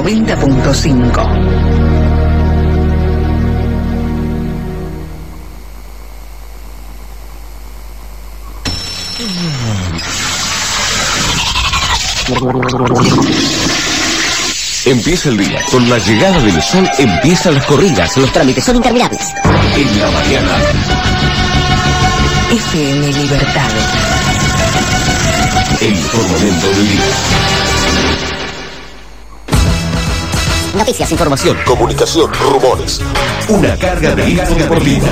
90.5. Empieza el día. Con la llegada del sol empiezan las corridas. Los trámites son interminables. En la mañana. FM Libertad. El mejor momento del día. Noticias, información, Comunicación, rumores. Una carga de info deportiva.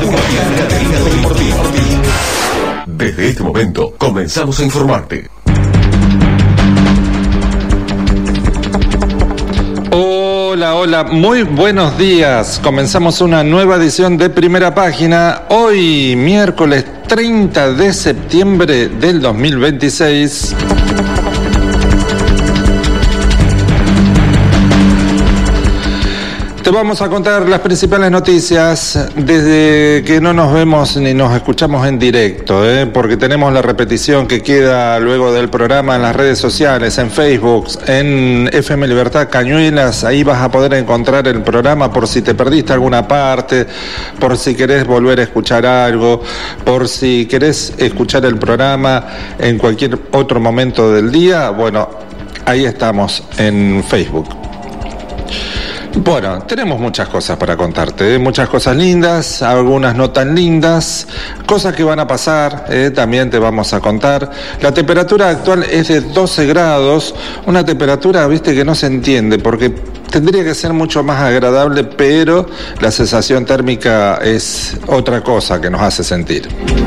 Desde este momento comenzamos a informarte. Hola, muy buenos días. Comenzamos una nueva edición de Primera Página. Hoy, miércoles 30 de septiembre del 2026. Te vamos a contar las principales noticias desde que no nos vemos ni nos escuchamos en directo, porque tenemos la repetición que queda luego del programa en las redes sociales, en Facebook, en FM Libertad Cañuelas. Ahí vas a poder encontrar el programa por si te perdiste alguna parte, por si querés volver a escuchar algo, por si querés escuchar el programa en cualquier otro momento del día. Bueno, ahí estamos en Facebook. Bueno, tenemos muchas cosas para contarte, muchas cosas lindas, algunas no tan lindas, cosas que van a pasar, también te vamos a contar. La temperatura actual es de 12 grados, una temperatura, viste, que no se entiende, porque tendría que ser mucho más agradable, pero la sensación térmica es otra cosa que nos hace sentir.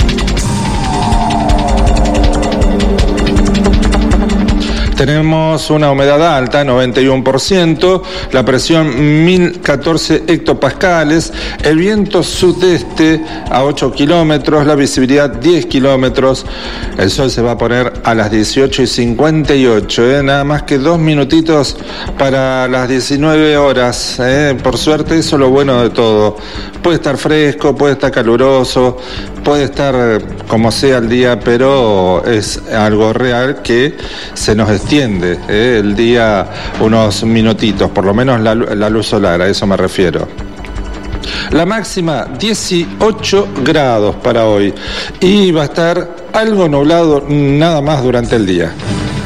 Tenemos una humedad alta, 91%, la presión 1014 hectopascales, el viento sudeste a 8 kilómetros, la visibilidad 10 kilómetros, el sol se va a poner a las 18:58, nada más que 2 minutitos para las 19 horas, por suerte eso es lo bueno de todo. Puede estar fresco, puede estar caluroso, puede estar como sea el día, pero es algo real que se nos extiende el día unos minutitos, por lo menos la luz solar, a eso me refiero. La máxima 18 grados para hoy y va a estar algo nublado nada más durante el día.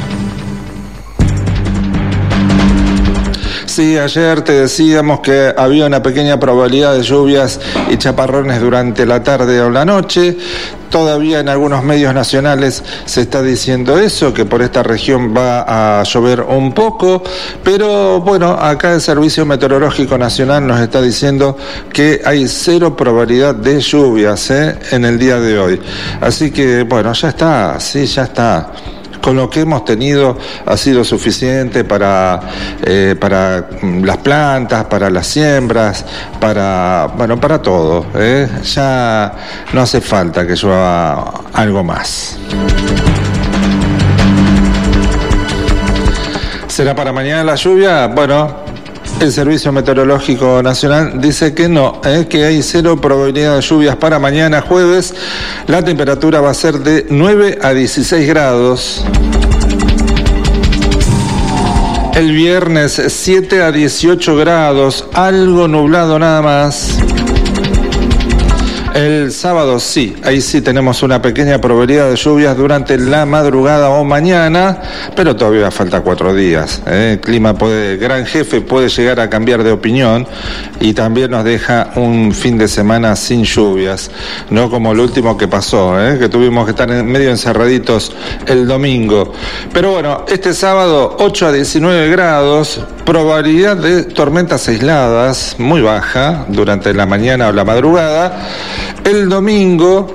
Sí, ayer te decíamos que había una pequeña probabilidad de lluvias y chaparrones durante la tarde o la noche. Todavía en algunos medios nacionales se está diciendo eso, que por esta región va a llover un poco, pero bueno, acá el Servicio Meteorológico Nacional nos está diciendo que hay 0 probabilidad de lluvias en el día de hoy. Así que bueno, ya está, sí, ya está. Con lo que hemos tenido ha sido suficiente para las plantas, para las siembras, para todo. Ya no hace falta que llueva algo más. ¿Será para mañana la lluvia? Bueno, el Servicio Meteorológico Nacional dice que no, que hay 0 probabilidad de lluvias para mañana jueves. La temperatura va a ser de 9 a 16 grados. El viernes 7 a 18 grados, algo nublado nada más. El sábado sí, ahí sí tenemos una pequeña probabilidad de lluvias durante la madrugada o mañana, pero todavía falta 4 días. El clima Gran Jefe puede llegar a cambiar de opinión y también nos deja un fin de semana sin lluvias, no como el último que pasó, que tuvimos que estar medio encerraditos el domingo. Pero bueno, este sábado 8 a 19 grados, probabilidad de tormentas aisladas muy baja durante la mañana o la madrugada. El domingo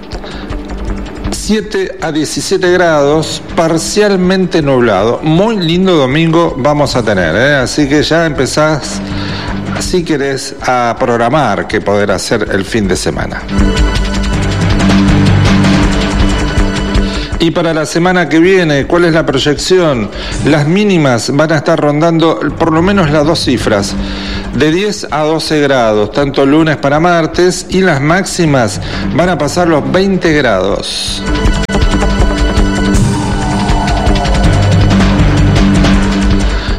7 a 17 grados, parcialmente nublado. Muy lindo domingo vamos a tener, así que ya empezás, si querés, a programar qué poder hacer el fin de semana. Y para la semana que viene, ¿cuál es la proyección? Las mínimas van a estar rondando por lo menos las 2 cifras, de 10 a 12 grados, tanto lunes para martes, y las máximas van a pasar los 20 grados.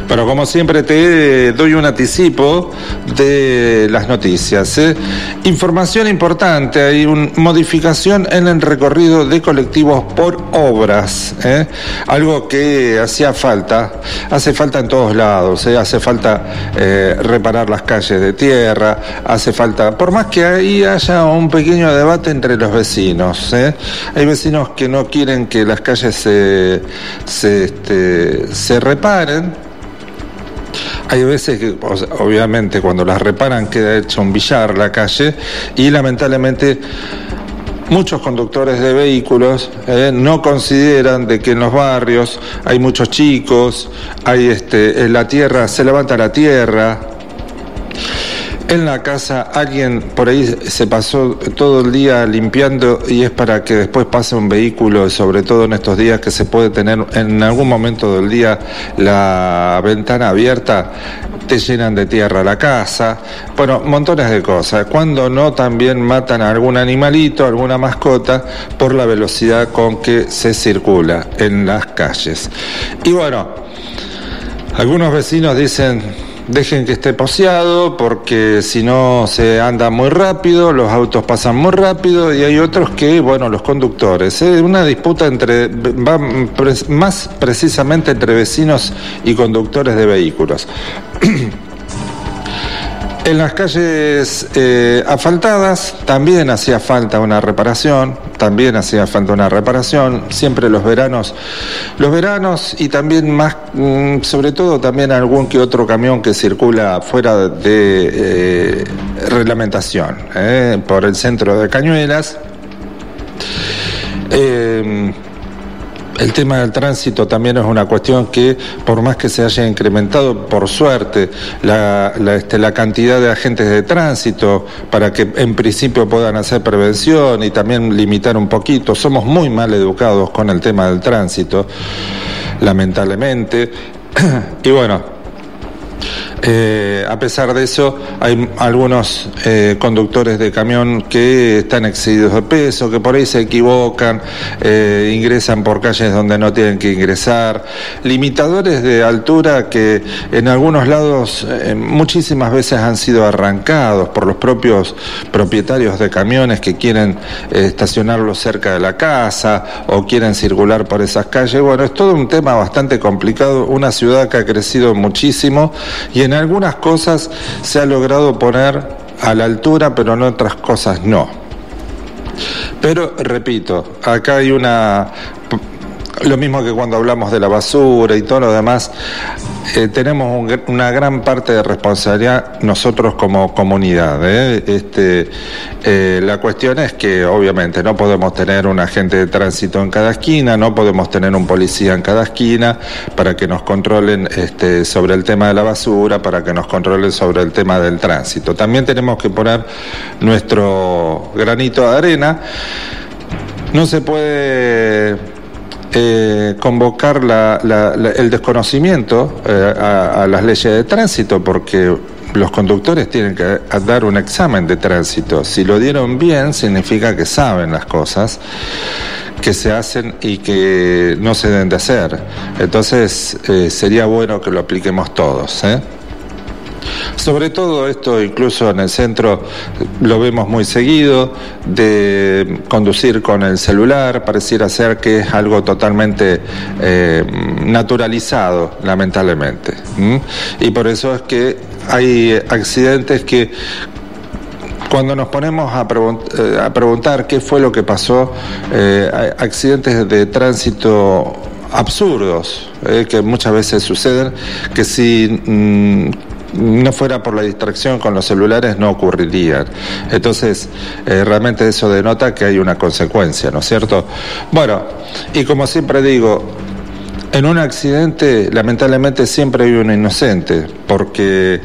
Pero como siempre te doy un anticipo de las noticias. Información importante, hay una modificación en el recorrido de colectivos por obras. Algo que hace falta en todos lados. Hace falta reparar las calles de tierra, hace falta, por más que ahí haya un pequeño debate entre los vecinos. Hay vecinos que no quieren que las calles se reparen. Hay veces que, obviamente, cuando las reparan queda hecha un billar la calle y lamentablemente muchos conductores de vehículos no consideran de que en los barrios hay muchos chicos, hay en la tierra, se levanta la tierra. En la casa alguien por ahí se pasó todo el día limpiando y es para que después pase un vehículo, sobre todo en estos días que se puede tener en algún momento del día la ventana abierta, te llenan de tierra la casa, bueno, montones de cosas. Cuando no, también matan a algún animalito, alguna mascota, por la velocidad con que se circula en las calles. Y bueno, algunos vecinos dicen: dejen que esté poseado porque si no se anda muy rápido, los autos pasan muy rápido, y hay otros que, bueno, los conductores. Una disputa más precisamente entre vecinos y conductores de vehículos. En las calles asfaltadas también hacía falta una reparación, siempre los veranos y también más, sobre todo también algún que otro camión que circula fuera de reglamentación, por el centro de Cañuelas. El tema del tránsito también es una cuestión que, por más que se haya incrementado, por suerte, la cantidad de agentes de tránsito para que en principio puedan hacer prevención y también limitar un poquito. Somos muy mal educados con el tema del tránsito, lamentablemente. Y bueno, a pesar de eso, hay algunos conductores de camión que están excedidos de peso, que por ahí se equivocan, ingresan por calles donde no tienen que ingresar, limitadores de altura que en algunos lados muchísimas veces han sido arrancados por los propios propietarios de camiones que quieren estacionarlos cerca de la casa o quieren circular por esas calles. Bueno, es todo un tema bastante complicado, una ciudad que ha crecido muchísimo y en algunas cosas se ha logrado poner a la altura, pero en otras cosas no. Pero, repito, acá hay lo mismo que cuando hablamos de la basura y todo lo demás, tenemos una gran parte de responsabilidad nosotros como comunidad. La cuestión es que obviamente no podemos tener un agente de tránsito en cada esquina, no podemos tener un policía en cada esquina para que nos controlen sobre el tema de la basura, para que nos controlen sobre el tema del tránsito. También tenemos que poner nuestro granito de arena. No se puede convocar el desconocimiento a las leyes de tránsito, porque los conductores tienen que dar un examen de tránsito. Si lo dieron bien, significa que saben las cosas que se hacen y que no se deben de hacer. Entonces sería bueno que lo apliquemos todos, Sobre todo esto, incluso en el centro lo vemos muy seguido, de conducir con el celular, pareciera ser que es algo totalmente naturalizado, lamentablemente. Y por eso es que hay accidentes que, cuando nos ponemos a preguntar qué fue lo que pasó, hay accidentes de tránsito absurdos, que muchas veces suceden, que si no fuera por la distracción con los celulares no ocurrirían. Entonces, realmente eso denota que hay una consecuencia, ¿no es cierto? Bueno, y como siempre digo, en un accidente lamentablemente siempre hay un inocente, porque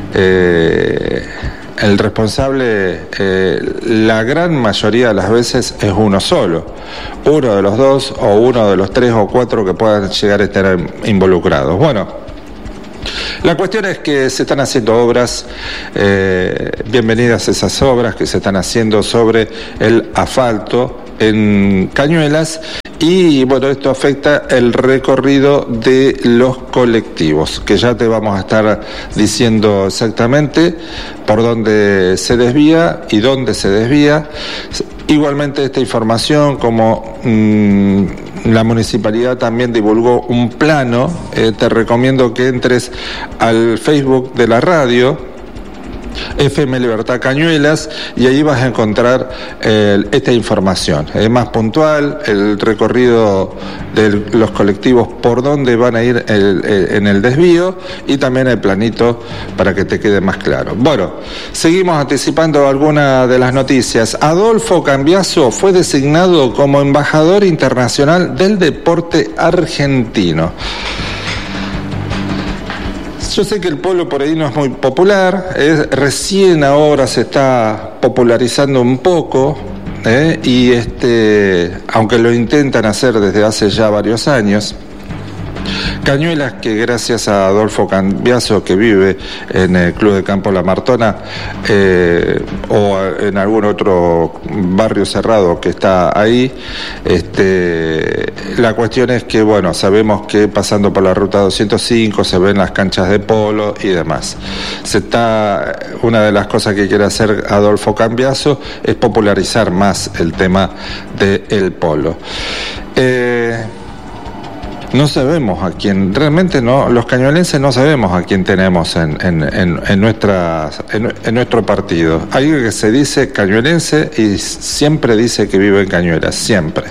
el responsable, la gran mayoría de las veces, es uno solo, uno de los dos o uno de los tres o cuatro que puedan llegar a estar involucrados. Bueno, la cuestión es que se están haciendo obras, bienvenidas esas obras que se están haciendo sobre el asfalto en Cañuelas, y bueno, esto afecta el recorrido de los colectivos, que ya te vamos a estar diciendo exactamente por dónde se desvía y dónde se desvía. Igualmente esta información, como la municipalidad también divulgó un plano, te recomiendo que entres al Facebook de la radio, FM Libertad Cañuelas, y ahí vas a encontrar esta información. Es más puntual el recorrido de los colectivos, por dónde van a ir en el desvío, y también el planito para que te quede más claro. Bueno, seguimos anticipando algunas de las noticias. Adolfo Cambiaso fue designado como embajador internacional del deporte argentino. Yo sé que el polo por ahí no es muy popular, recién ahora se está popularizando un poco, y aunque lo intentan hacer desde hace ya varios años. Cañuelas, que gracias a Adolfo Cambiaso, que vive en el Club de Campo La Martona, o en algún otro barrio cerrado que está ahí, la cuestión es que, bueno, sabemos que pasando por la ruta 205 se ven las canchas de polo y demás. Una de las cosas que quiere hacer Adolfo Cambiaso es popularizar más el tema del polo. No sabemos a quién, realmente no, los cañuelenses no sabemos a quién tenemos en nuestro partido. Hay alguien que se dice cañuelense y siempre dice que vive en Cañuelas, siempre.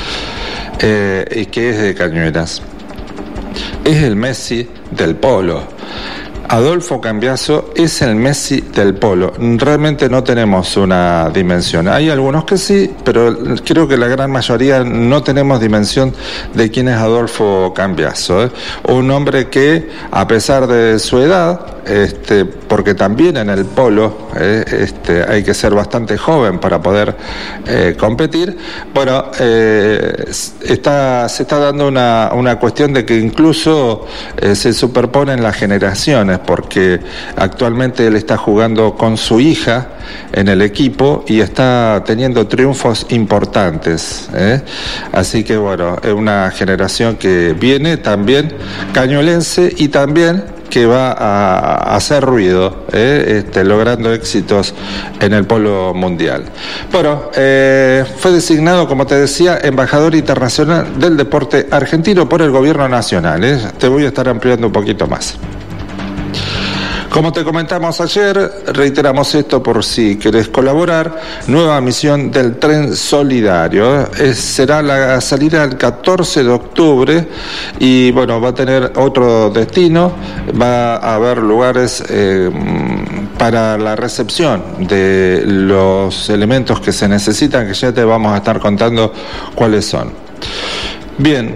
Y que es de Cañuelas. Es el Messi del polo. Adolfo Cambiaso es el Messi del polo. Realmente no tenemos una dimensión. Hay algunos que sí, pero creo que la gran mayoría no tenemos dimensión de quién es Adolfo Cambiaso. Un hombre que, a pesar de su edad, porque también en el polo hay que ser bastante joven para poder competir, bueno, se está dando una cuestión de que incluso se superponen las generaciones, porque actualmente él está jugando con su hija en el equipo y está teniendo triunfos importantes, así que bueno, es una generación que viene también cañuelense y también que va a hacer ruido, logrando éxitos en el polo mundial. Bueno, fue designado, como te decía, embajador internacional del deporte argentino por el gobierno nacional. Te voy a estar ampliando un poquito más. Como te comentamos ayer, reiteramos esto por si querés colaborar, nueva misión del tren solidario. Será la salida el 14 de octubre y bueno, va a tener otro destino, va a haber lugares para la recepción de los elementos que se necesitan, que ya te vamos a estar contando cuáles son. Bien.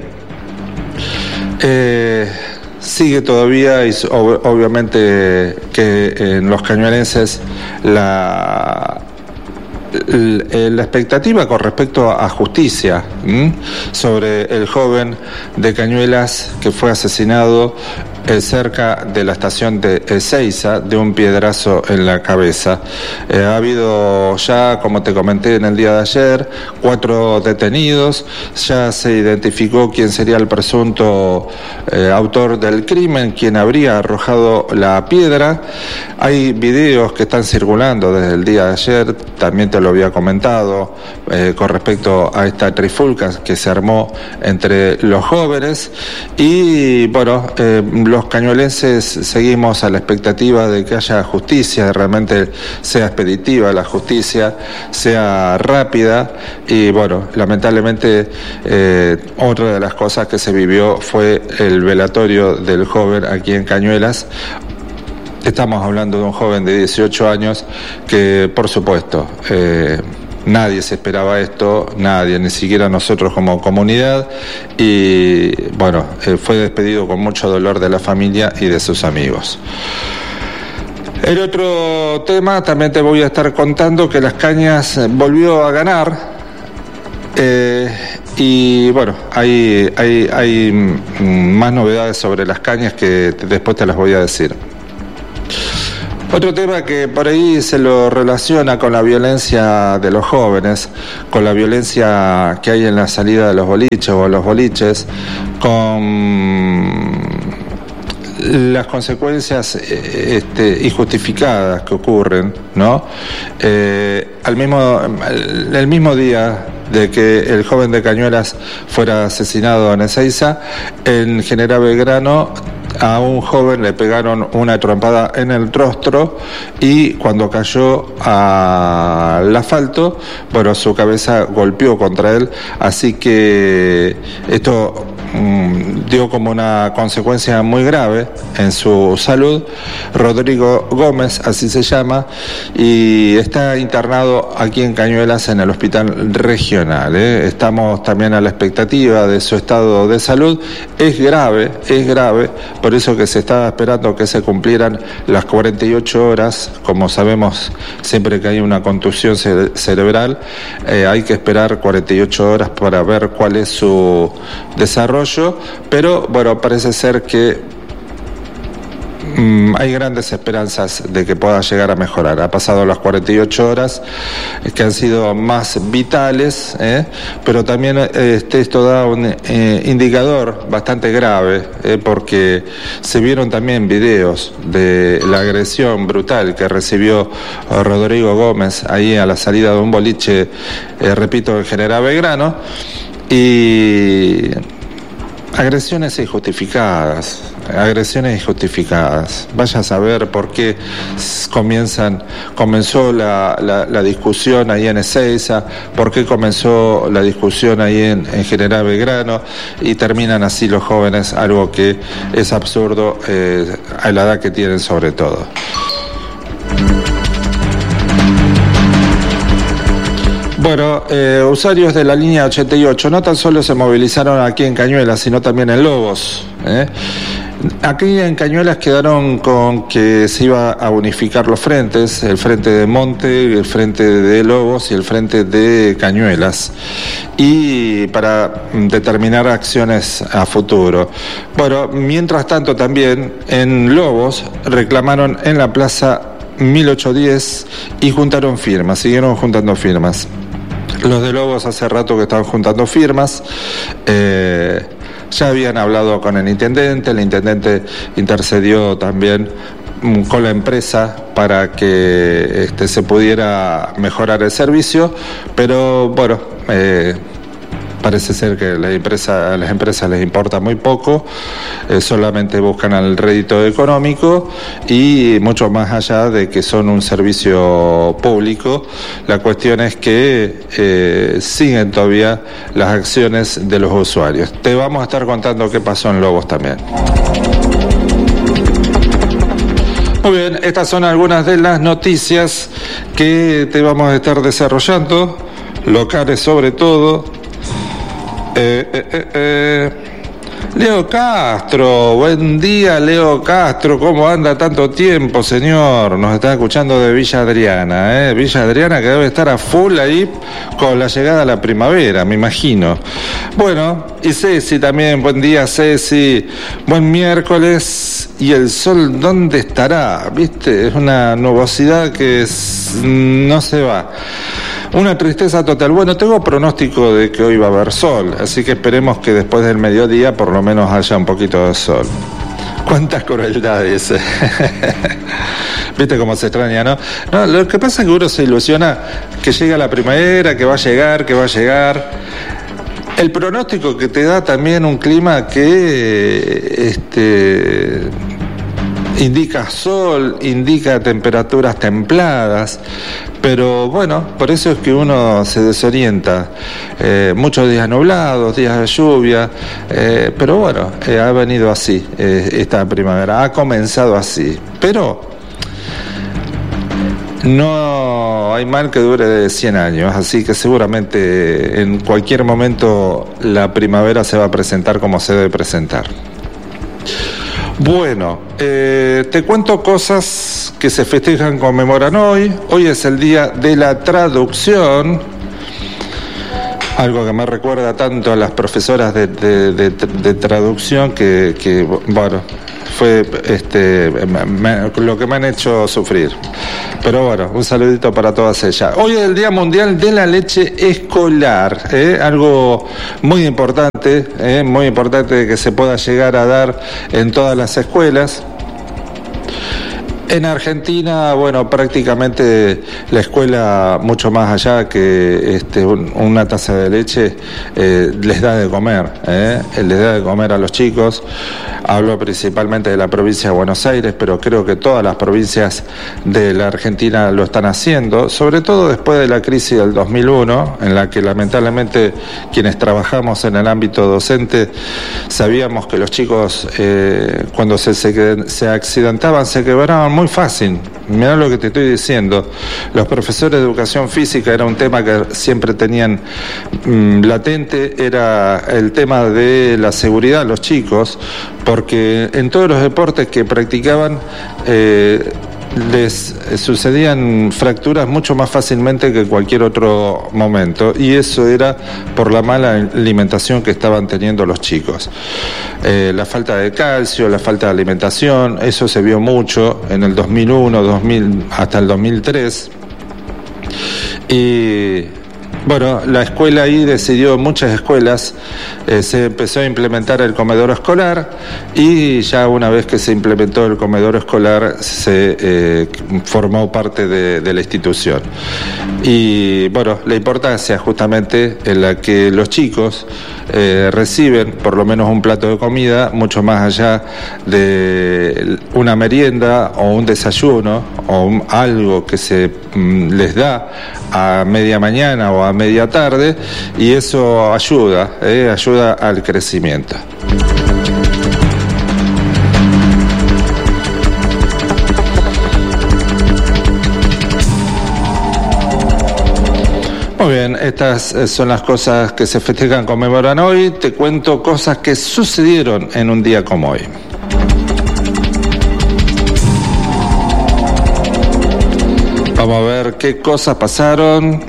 Sigue todavía, y obviamente que en los cañuelenses la expectativa con respecto a justicia sobre el joven de Cañuelas que fue asesinado cerca de la estación de Ezeiza de un piedrazo en la cabeza. Ha habido ya, como te comenté en el día de ayer, 4 detenidos. Ya se identificó quién sería el presunto autor del crimen, quien habría arrojado la piedra. Hay videos que están circulando desde el día de ayer, también te lo había comentado, con respecto a esta trifulca que se armó entre los jóvenes. Y bueno, los cañuelenses seguimos a la expectativa de que haya justicia, de realmente sea expeditiva la justicia, sea rápida. Y bueno, lamentablemente otra de las cosas que se vivió fue el velatorio del joven aquí en Cañuelas. Estamos hablando de un joven de 18 años que, por supuesto, nadie se esperaba esto, nadie, ni siquiera nosotros como comunidad, y bueno, fue despedido con mucho dolor de la familia y de sus amigos. El otro tema, también te voy a estar contando que Las Cañas volvió a ganar, y bueno, hay más novedades sobre Las Cañas que después te las voy a decir. Otro tema que por ahí se lo relaciona con la violencia de los jóvenes, con la violencia que hay en la salida de los boliches o los boliches, con las consecuencias injustificadas que ocurren, ¿no? El mismo día de que el joven de Cañuelas fuera asesinado en Ezeiza, en General Belgrano a un joven le pegaron una trompada en el rostro y cuando cayó al asfalto, bueno, su cabeza golpeó contra él, así que esto dio como una consecuencia muy grave en su salud. Rodrigo Gómez, así se llama, y está internado aquí en Cañuelas en el hospital regional. Estamos también a la expectativa de su estado de salud. Es grave, por eso que se estaba esperando que se cumplieran las 48 horas. Como sabemos, siempre que hay una contusión cerebral, hay que esperar 48 horas para ver cuál es su desarrollo, pero bueno, parece ser que hay grandes esperanzas de que pueda llegar a mejorar. Ha pasado las 48 horas que han sido más vitales, pero también esto da un indicador bastante grave, porque se vieron también videos de la agresión brutal que recibió Rodrigo Gómez ahí a la salida de un boliche, repito, en General Belgrano, y agresiones injustificadas. Vaya a saber por qué comenzó la discusión ahí en Ezeiza, por qué comenzó la discusión ahí en General Belgrano, y terminan así los jóvenes, algo que es absurdo a la edad que tienen sobre todo. Bueno, usuarios de la línea 88 no tan solo se movilizaron aquí en Cañuelas, sino también en Lobos. Aquí en Cañuelas quedaron con que se iba a unificar los frentes, el frente de Monte, el frente de Lobos y el frente de Cañuelas, y para determinar acciones a futuro. Bueno, mientras tanto también en Lobos reclamaron en la plaza 1810 y juntaron firmas, siguieron juntando firmas. Los de Lobos hace rato que estaban juntando firmas, ya habían hablado con el intendente intercedió también con la empresa para que se pudiera mejorar el servicio, pero bueno, parece ser que a las empresas les importa muy poco, solamente buscan el rédito económico y mucho más allá de que son un servicio público. La cuestión es que siguen todavía las acciones de los usuarios. Te vamos a estar contando qué pasó en Lobos también. Muy bien, estas son algunas de las noticias que te vamos a estar desarrollando, locales sobre todo. Leo Castro, buen día Leo Castro, ¿cómo anda tanto tiempo, señor? Nos está escuchando de Villa Adriana, Villa Adriana, que debe estar a full ahí con la llegada de la primavera, me imagino. Bueno, y Ceci también, buen día Ceci, buen miércoles. ¿Y el sol dónde estará? ¿Viste? Es una nubosidad que no se va. Una tristeza total. Bueno, tengo pronóstico de que hoy va a haber sol, así que esperemos que después del mediodía por lo menos haya un poquito de sol. Cuántas crueldades. Viste cómo se extraña, ¿no? No, lo que pasa es que uno se ilusiona que llega la primavera, que va a llegar. El pronóstico que te da también un clima que indica sol, indica temperaturas templadas, pero bueno, por eso es que uno se desorienta. Muchos días nublados, días de lluvia, pero bueno, ha venido así esta primavera, ha comenzado así, pero no hay mal que dure 100 años, así que seguramente en cualquier momento la primavera se va a presentar como se debe presentar. Bueno, te cuento cosas que se festejan, conmemoran hoy. Hoy es el día de la traducción, algo que me recuerda tanto a las profesoras de traducción que bueno, fue lo que me han hecho sufrir. Pero bueno, un saludito para todas ellas. Hoy es el Día Mundial de la Leche Escolar, algo muy importante que se pueda llegar a dar en todas las escuelas. En Argentina, bueno, prácticamente la escuela, mucho más allá que una taza de leche, les da de comer, les da de comer a los chicos. Hablo principalmente de la provincia de Buenos Aires, pero creo que todas las provincias de la Argentina lo están haciendo, sobre todo después de la crisis del 2001, en la que lamentablemente quienes trabajamos en el ámbito docente sabíamos que los chicos cuando se accidentaban, se quebraban muy fácil. Mirá lo que te estoy diciendo. Los profesores de educación física era un tema que siempre tenían latente, era el tema de la seguridad de los chicos, porque en todos los deportes que practicaban les sucedían fracturas mucho más fácilmente que cualquier otro momento, y eso era por la mala alimentación que estaban teniendo los chicos. La falta de calcio, la falta de alimentación, eso se vio mucho en el 2001, 2000, hasta el 2003. Y bueno, la escuela ahí decidió, muchas escuelas, se empezó a implementar el comedor escolar, y ya una vez que se implementó el comedor escolar se formó parte de la institución. Y bueno, la importancia justamente en la que los chicos reciben por lo menos un plato de comida, mucho más allá de una merienda o un desayuno o algo que se les da a media mañana o a media tarde, y eso ayuda al crecimiento. Muy bien, estas son las cosas que se festejan, conmemoran hoy. Te cuento cosas que sucedieron en un día como hoy. Vamos a ver qué cosas pasaron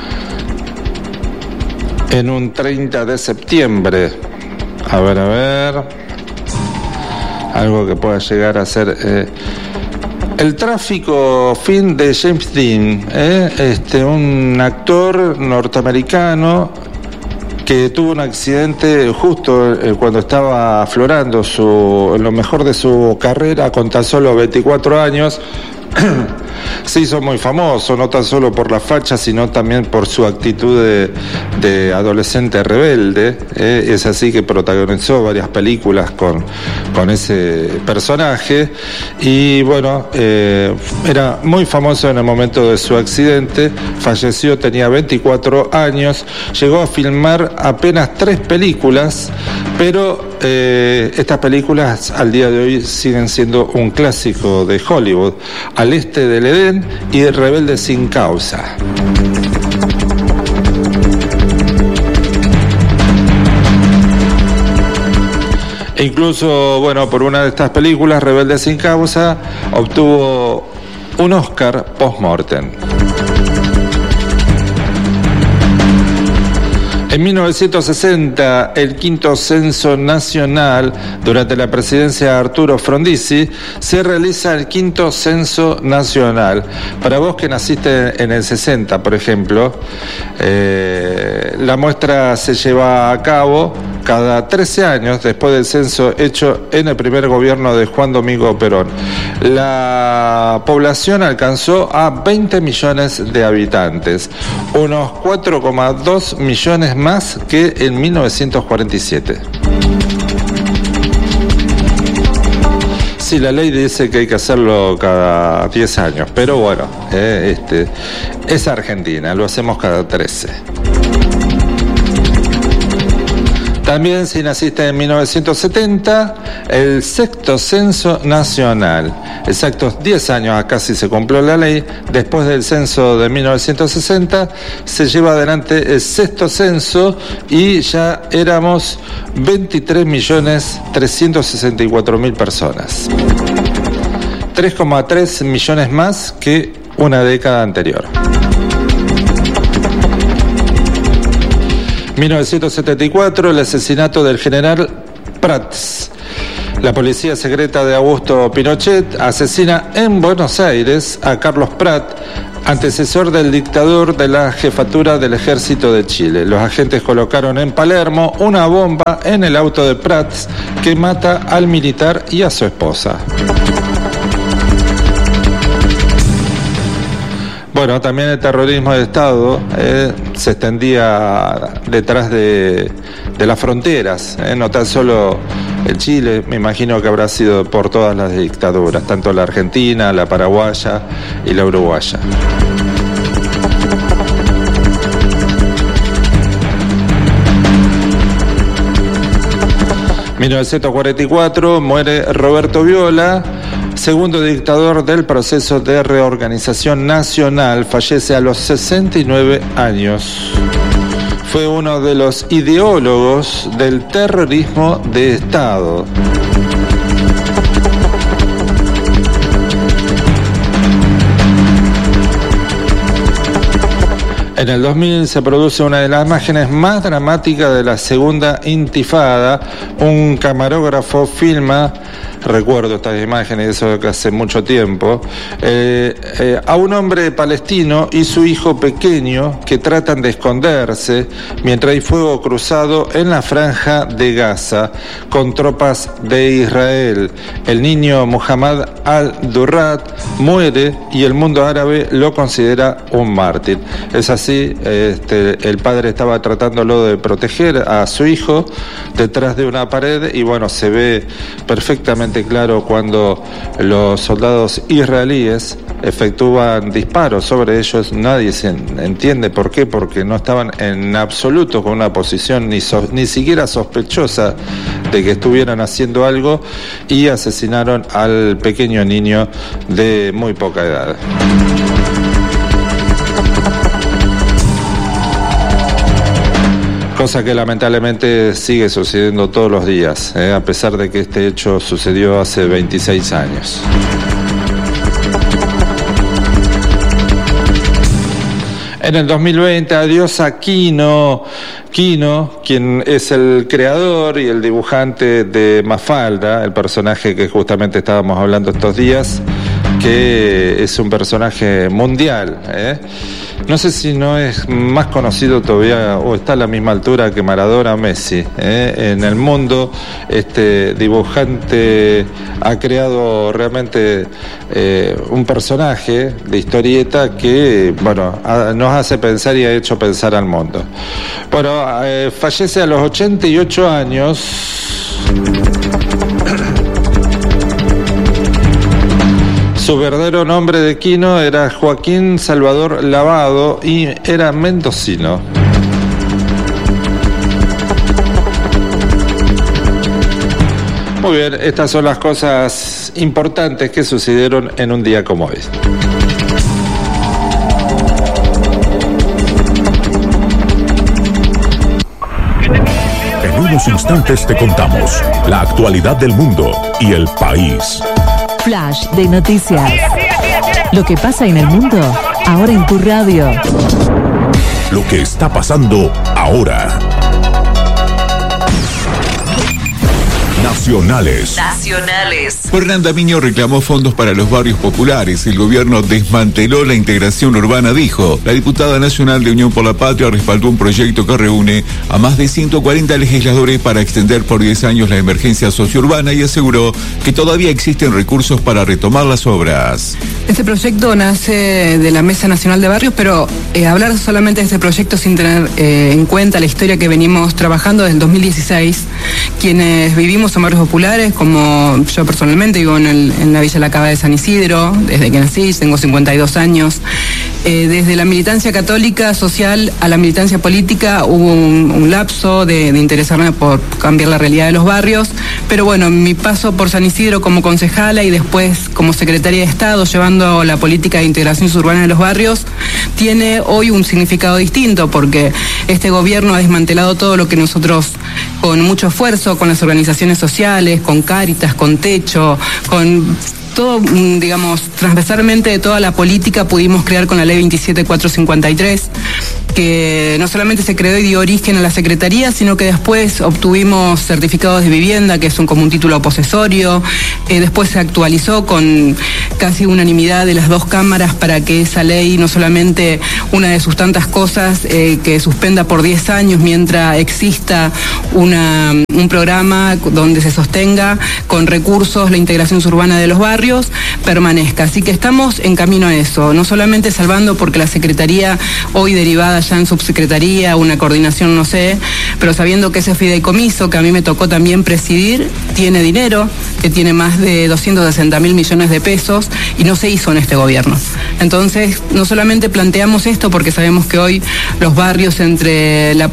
en un 30 de septiembre. A ver. Algo que pueda llegar a ser... El tráfico fin de James Dean, un actor norteamericano que tuvo un accidente justo cuando estaba aflorando en lo mejor de su carrera, con tan solo 24 años. Se hizo muy famoso, no tan solo por la facha, sino también por su actitud de adolescente rebelde. Es así que protagonizó varias películas con ese personaje, y bueno, era muy famoso en el momento de su accidente. Falleció, tenía 24 años, llegó a filmar apenas 3 películas, pero estas películas al día de hoy siguen siendo un clásico de Hollywood: Al este del Edén y Rebelde sin causa. E incluso, bueno, por una de estas películas, Rebelde sin causa, obtuvo un Oscar post-mortem. En 1960, el quinto censo nacional, durante la presidencia de Arturo Frondizi, se realiza el quinto censo nacional. Para vos que naciste en el 60, por ejemplo, la muestra se lleva a cabo cada 13 años después del censo hecho en el primer gobierno de Juan Domingo Perón. La población alcanzó a 20 millones de habitantes, unos 4,2 millones más que en 1947. Sí, la ley dice que hay que hacerlo cada 10 años, pero bueno, es Argentina, lo hacemos cada 13. También, si naciste en 1970, el sexto censo nacional. Exactos 10 años, acá sí se cumplió la ley. Después del censo de 1960, se lleva adelante el sexto censo y ya éramos 23.364.000 personas. 3,3 millones más que una década anterior. 1974, el asesinato del general Prats. La policía secreta de Augusto Pinochet asesina en Buenos Aires a Carlos Prat, antecesor del dictador de la jefatura del Ejército de Chile. Los agentes colocaron en Palermo una bomba en el auto de Prats que mata al militar y a su esposa. Bueno, también el terrorismo de Estado se extendía detrás de las fronteras, no tan solo en Chile, me imagino que habrá sido por todas las dictaduras, tanto la argentina, la paraguaya y la uruguaya. En 1944 muere Roberto Viola, segundo dictador del proceso de reorganización nacional, fallece a los 69 años. Fue uno de los ideólogos del terrorismo de Estado. En el 2000 se produce una de las imágenes más dramáticas de la segunda intifada. Un camarógrafo filma, recuerdo estas imágenes, eso que hace mucho tiempo, a un hombre palestino y su hijo pequeño que tratan de esconderse mientras hay fuego cruzado en la franja de Gaza con tropas de Israel. El niño Muhammad al-Durrat muere y el mundo árabe lo considera un mártir. Es así, el padre estaba tratándolo de proteger a su hijo detrás de una pared y bueno, se ve perfectamente claro cuando los soldados israelíes efectúan disparos sobre ellos. Nadie se entiende por qué, porque no estaban en absoluto con una posición ni siquiera sospechosa de que estuvieran haciendo algo y asesinaron al pequeño niño de muy poca edad. Cosa que lamentablemente sigue sucediendo todos los días, a pesar de que este hecho sucedió hace 26 años. En el 2020, adiós a Quino, quien es el creador y el dibujante de Mafalda, el personaje que justamente estábamos hablando estos días, que es un personaje mundial, No sé si no es más conocido todavía o está a la misma altura que Maradona o Messi. En el mundo, este dibujante ha creado realmente un personaje de historieta que, bueno, nos hace pensar y ha hecho pensar al mundo. Bueno, fallece a los 88 años. Su verdadero nombre de Quino era Joaquín Salvador Lavado y era mendocino. Muy bien, estas son las cosas importantes que sucedieron en un día como hoy. En unos instantes te contamos la actualidad del mundo y el país. Flash de noticias. Lo que pasa en el mundo, ahora en tu radio. Lo que está pasando ahora. Nacionales. Fernanda Miño reclamó fondos para los barrios populares. El gobierno desmanteló la integración urbana, dijo. La diputada nacional de Unión por la Patria respaldó un proyecto que reúne a más de 140 legisladores para extender por 10 años la emergencia sociourbana y aseguró que todavía existen recursos para retomar las obras. Este proyecto nace de la Mesa Nacional de Barrios, pero hablar solamente de este proyecto sin tener en cuenta la historia que venimos trabajando desde el 2016, quienes vivimos en barrios populares, como yo personalmente vivo en la Villa La Cava de San Isidro, desde que nací, tengo 52 años. Desde la militancia católica social a la militancia política hubo un lapso de interesarme por cambiar la realidad de los barrios, pero bueno, mi paso por San Isidro como concejala y después como secretaria de Estado llevando la política de integración urbana de los barrios tiene hoy un significado distinto, porque este gobierno ha desmantelado todo lo que nosotros con mucho esfuerzo, con las organizaciones sociales, con Cáritas, con Techo, con todo, digamos, transversalmente de toda la política pudimos crear con la ley 27453. que no solamente se creó y dio origen a la Secretaría, sino que después obtuvimos certificados de vivienda, que es como un título posesorio. Después se actualizó con casi unanimidad de las dos cámaras para que esa ley, no solamente una de sus tantas cosas, que suspenda por 10 años mientras exista un programa donde se sostenga con recursos la integración urbana de los barrios, permanezca. Así que estamos en camino a eso, no solamente salvando porque la Secretaría, hoy derivada ya en subsecretaría, una coordinación, no sé, pero sabiendo que ese fideicomiso que a mí me tocó también presidir, tiene dinero, que tiene más de 260.000 millones de pesos y no se hizo en este gobierno. Entonces, no solamente planteamos esto porque sabemos que hoy los barrios, entre la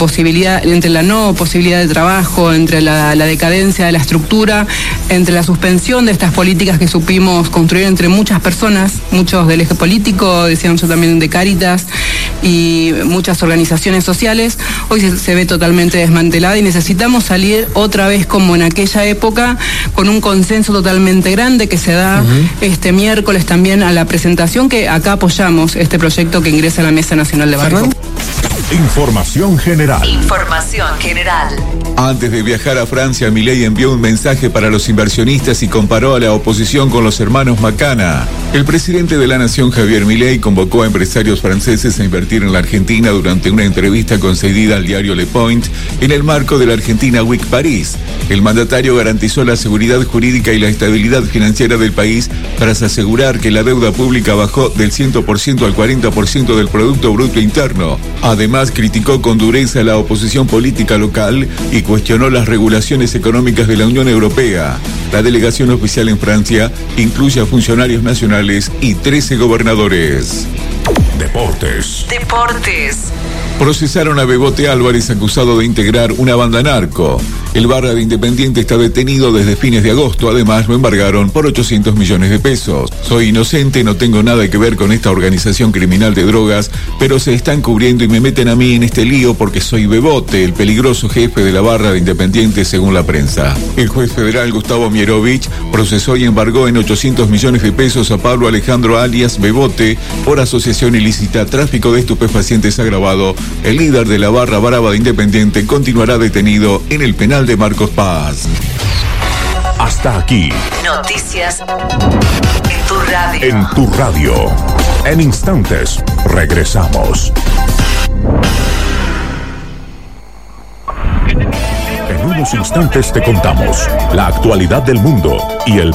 no posibilidad de trabajo, entre la decadencia de la estructura, entre la suspensión de estas políticas que supimos construir entre muchas personas, muchos del eje político, decíamos yo también de Cáritas, y muchas organizaciones sociales, hoy se ve totalmente desmantelada y necesitamos salir otra vez como en aquella época con un consenso totalmente grande que se da este miércoles también a la presentación, que acá apoyamos este proyecto que ingresa a la Mesa Nacional de Barrios. Información general. Información general. Antes de viajar a Francia, Milei envió un mensaje para los inversionistas y comparó a la oposición con los hermanos Macana. El presidente de la Nación, Javier Milei, convocó a empresarios franceses a invertir en la Argentina durante una entrevista concedida al diario Le Point en el marco de la Argentina Week París. El mandatario garantizó la seguridad jurídica y la estabilidad financiera del país tras asegurar que la deuda pública bajó del 100% al 40% del Producto Bruto Interno. Además, criticó con dureza a la oposición política local y cuestionó las regulaciones económicas de la Unión Europea. La delegación oficial en Francia incluye a funcionarios nacionales y 13 gobernadores. Deportes. Procesaron a Bebote Álvarez, acusado de integrar una banda narco. El barra de Independiente está detenido desde fines de agosto. Además, lo embargaron por 800 millones de pesos. Soy inocente, no tengo nada que ver con esta organización criminal de drogas, pero se están cubriendo y me meten a mí en este lío porque soy Bebote, el peligroso jefe de la barra de Independiente, según la prensa. El juez federal Gustavo Mierovich procesó y embargó en 800 millones de pesos a Pablo Alejandro alias Bebote por asociación ilícita, tráfico de estupefacientes agravado. El líder de la barra brava de Independiente continuará detenido en el penal de Marcos Paz. Hasta aquí. Noticias en tu radio. En tu radio. En instantes, regresamos. En unos instantes te contamos la actualidad del mundo y el